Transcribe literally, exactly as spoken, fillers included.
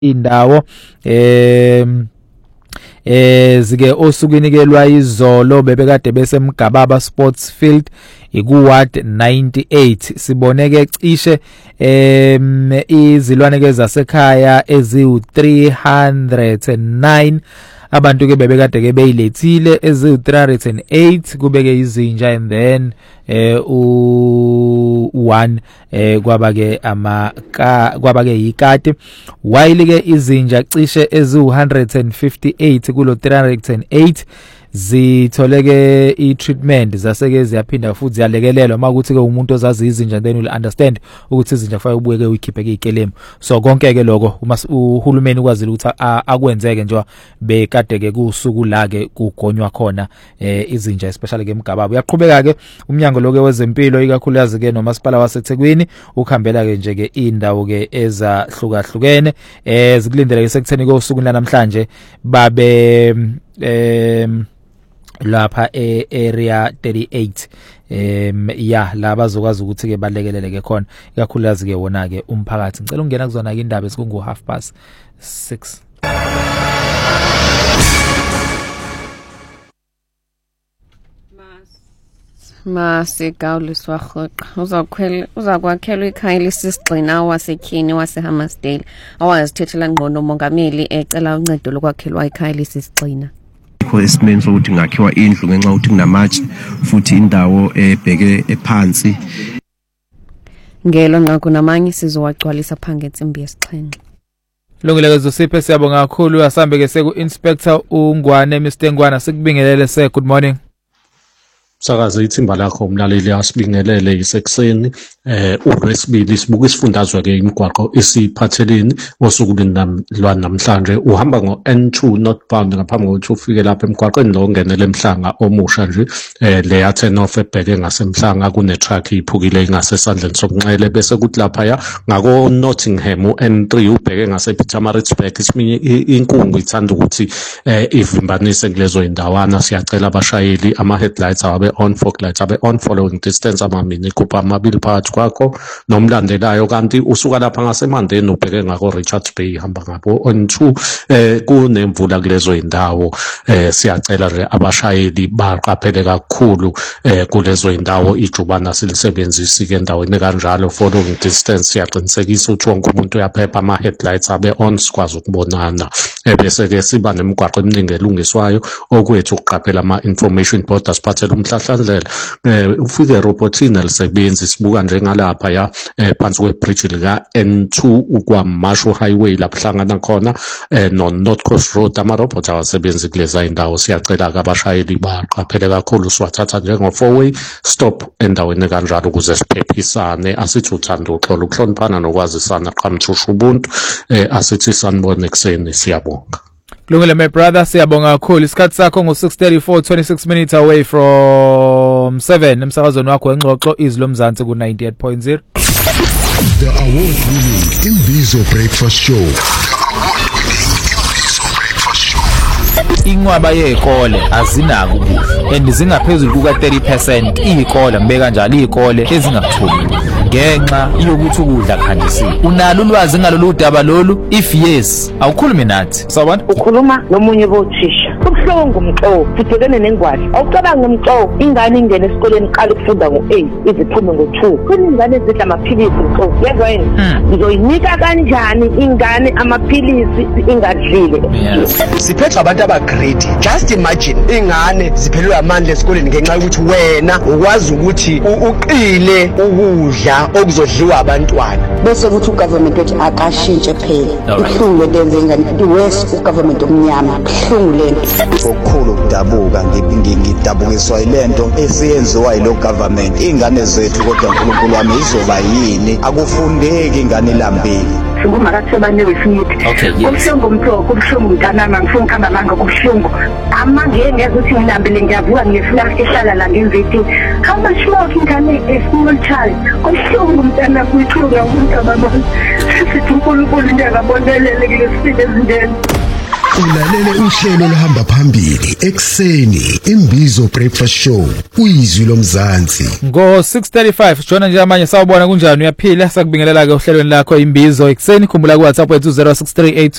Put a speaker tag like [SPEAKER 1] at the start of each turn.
[SPEAKER 1] indawo em eh zike osukunikelwa izolo bebekade besemgababa Sports Field iku ward ninety-eight siboneke cishe em izilwane ke zasekhaya eziwu three hundred nine abantu ke bebekade ke beyilethile eziwu three hundred eight kubeke izinja and then eh u one eh kwaba ke ama kwaba ke ikati while ke izinja cishe eziwu one hundred fifty-eight kulo three hundred eight zitholeke i-treatment zaseke ziyaphinda futhi ziyalekelelwa makuthi ke umuntu ozazi izinja then will understand ukuthi izinja kufanele ubuye ke uyikhiphe ke ikelemu so konke ke lokho uma uhulumeni ukwazile ukuthi akwenzeke nje bekade ke kusuku la ke kugonywa khona eh izinja especially ke emgababa uyaqhubeka ke umnyango loke wezempilo ikakhulukazi ke nomasipala waseThekwini ukhambela ke nje ke indawo ke ezahlukahlukene eh zikulindele ke sekutheni ke usuku namhlanje babe em lapha e area thirty-eight em ya la bazokwazi ukuthi ke balekelele ke khona ikakhulukazi ke wona ke umphakathi ngicela ungena kuzona ke indaba esikungu half past six.
[SPEAKER 2] Masigawuliswa rhoqa uzakhwela uzakwakhela ikhaya lesisigcina wasekhini waseHammersdale awazithethela ngqondo umongameli ecela uncedo lokwakhelwa ikhaya lesisigcina
[SPEAKER 3] kho esimeni sokuthi ngakhiwa indlu ngenxa ukuthi kunamatshe futhi indawo ebheke ephansi
[SPEAKER 2] ngelo nqaku namanye sizowagcwalisa phange entsimbi yesixhenxe.
[SPEAKER 1] Lungile kezosiphe siyabonga kakhulu asambe ke seku inspector uNgwane Mister Ngwana sikubingelele se good morning.
[SPEAKER 4] Sakaze ithimba lakho umlaleli asibingelele isekuseni eh uLwesibili sibuka isifundazwe ke imigwaqo esiphatheleni osukwini namlwana namhlanje uhamba ngo N two northbound ngaphambi kokuthi ufike lapha emgwaqweni lo ngenele emhlanga omusha nje eh le ya turn off ebheke ngasemhlanga kune truck iphukile ngasesandleni sokunxele bese kuthi lapha ya ngako Nottingham u N three ubheke ngase Pietermaritzburg isiminye inkungu ithanda ukuthi eh ivimbanise kulezo indawana siyacela abashayeli ama headlights awabe on fog lights abe on following distance amamini kupa amabili phakathi kwakho nomlandelayo kanti usuka lapha ngasemandeni ubheke ngako Richards Bay hamba ngabo on two eh kunemvula kulezo indawo eh siyacela nje abashayeli baqaphele kakhulu eh kulezo indawo ijubana silisebenzisi ke endaweni kanjalo following distance siyaqinisekisa ukuthi wonke umuntu uyaphepha ama headlights abe on sikwazi ukubonana ebese ke siba nemigwaqo eminingi elungiswayo okwethu ukuqaphela ama information board asiphathele umhlahlandlela eh ufike eRobotina lisebenzi sibuka njengalapha ya eh phansi kwebridge lika N two ukwaMashu highway lapha hlangana khona eh no North Coast Road ama robots awasebenzi kuleza indawo siyacela abashayeli baqaphele kakhulu siwathatha njengo four way stop endaweni kanjalo ukuze siphephisane asithi uthanda uxolo ukuhloniphana nokwazisana qhamthusha ubuntu eh asithi sanibone ekseni siyabonga.
[SPEAKER 1] Lungile my brother siyabonga kakhulu isikhathi sakho ngo six thirty-four twenty-six minutes away from seven emsakazweni wakho engxoxo izlo mzansi ku ninety-eight point zero.
[SPEAKER 5] The award winning Imbizo Breakfast Show.
[SPEAKER 1] Ingwaba yezikole azinako ukudla and zingaphezulu kuka thirty percent izikole mbeka kanjalo izikole ezingakutholi ngenxa yokuthi ukudla khandisiwe. Unalo ulwazi ngalolu daba lolu? If yes awukhulumi nathi sawubona
[SPEAKER 6] ukhuluma nomunye bothisha kubuhlungu umxo sibhekene nengwalo awucabanga umxo ingane ingene esikoleni iqala ukufunda ngo-eight iziphume ngo-two kuningane zidla amaphilisi umxo yezwa yini ngizoyinika kanjani ingane amaphilisi ingadlile
[SPEAKER 7] siphethe abantu abagrade just imagine ingane ziphelelwa amandla esikoleni ngenxa yokuthi wena ukwazi ukuthi uqile ukudla okuzodliwa abantwana
[SPEAKER 8] bese kuthi ugovernment wethi akashintshe phela ihlungu lenze ingane iwest ugovernment omnyama ihlungu lento
[SPEAKER 9] okukhulu ukudabuka ngidabukiswa ilento esiyenziwa yilo government ingane zethu kodwa uNkulunkulu wami izoba yini akufundeki ingane lambili
[SPEAKER 6] ngumakathebane wesiyithi kubuhlungu umthoko kubuhlungu mntanami ngifuna ukuhamba manga kubuhlungu amanje ngeke ukuthi ngilambile ngiyavuka ngiyefuna ehlala la ngemvethi how much more ingane a small child kubuhlungu mntana kuyithuka umuntu ababona sithi uNkulunkulu ngiyabonelele kulesifike ezindeni
[SPEAKER 5] Ulalele uhlelo lohamba phambili ekseni Imbizo Breakfast Show kuyizwi lomzansi
[SPEAKER 1] ngo six thirty-five jona nje amanye sawubona kunjani uyaphila sakubingelela ke ohlelweni lakho Imbizo ekseni khumbula ku WhatsApp wethu zero six three eight